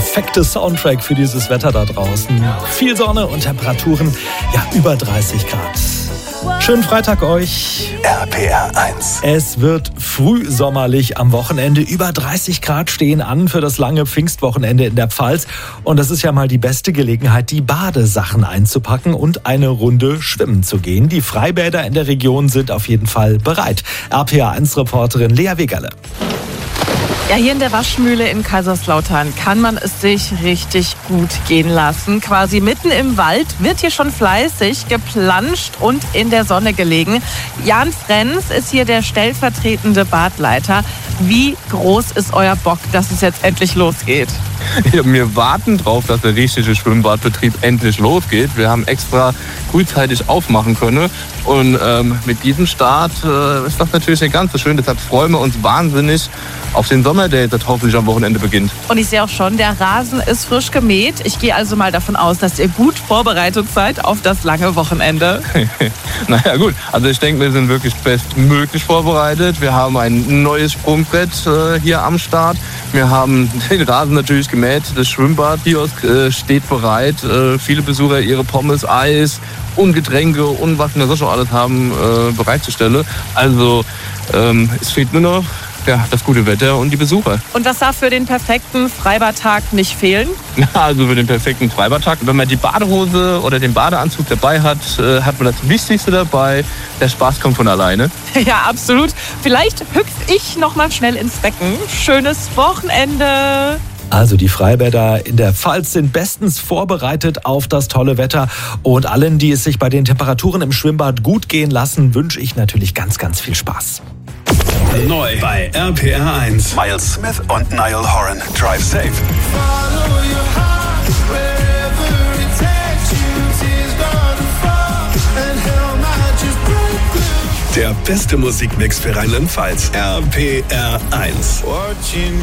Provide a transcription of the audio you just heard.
perfekte Soundtrack für dieses Wetter da draußen. Viel Sonne und Temperaturen, über 30 Grad. Schönen Freitag euch. RPR 1. Es wird frühsommerlich am Wochenende. Über 30 Grad stehen an für das lange Pfingstwochenende in der Pfalz. Und das ist ja mal die beste Gelegenheit, die Badesachen einzupacken und eine Runde schwimmen zu gehen. Die Freibäder in der Region sind auf jeden Fall bereit. RPR 1-Reporterin Lea Wegerle. Ja, hier in der Waschmühle in Kaiserslautern kann man es sich richtig gut gehen lassen. Quasi mitten im Wald wird hier schon fleißig geplanscht und in der Sonne gelegen. Jan Frenz ist hier der stellvertretende Badleiter. Wie groß ist euer Bock, dass es jetzt endlich losgeht? Ja, wir warten drauf, dass der richtige Schwimmbadbetrieb endlich losgeht. Wir haben extra frühzeitig aufmachen können. Und mit diesem Start ist das natürlich nicht ganz so schön. Deshalb freuen wir uns wahnsinnig auf den Sommer, der jetzt hoffentlich am Wochenende beginnt. Und ich sehe auch schon, der Rasen ist frisch gemäht. Ich gehe also mal davon aus, dass ihr gut vorbereitet seid auf das lange Wochenende. Naja gut, also ich denke, wir sind wirklich bestmöglich vorbereitet. Wir haben ein neues Sprungbrett hier am Start. Wir haben den Rasen natürlich gemäht. Das Schwimmbadkiosk steht bereit. Viele Besucher ihre Pommes, Eis und Getränke und was wir sonst noch alles haben bereitzustellen. Also es fehlt nur noch das gute Wetter und die Besucher. Und was darf für den perfekten Freibadtag nicht fehlen? Also für den perfekten Freibadtag, wenn man die Badehose oder den Badeanzug dabei hat, hat man das Wichtigste dabei. Der Spaß kommt von alleine. Ja, absolut. Vielleicht hüpfe ich noch mal schnell ins Becken. Schönes Wochenende. Also die Freibäder in der Pfalz sind bestens vorbereitet auf das tolle Wetter. Und allen, die es sich bei den Temperaturen im Schwimmbad gut gehen lassen, wünsche ich natürlich ganz, ganz viel Spaß. Neu bei RPR 1. Miles Smith und Niall Horan. Drive safe. Der beste Musikmix für Rheinland-Pfalz. RPR 1.